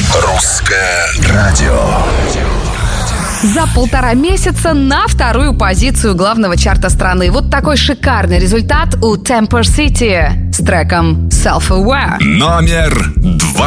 Русское радио. За 1,5 месяца на 2-ю позицию главного чарта страны. Вот такой шикарный результат у Temper City с треком Self-Aware. Номер 2.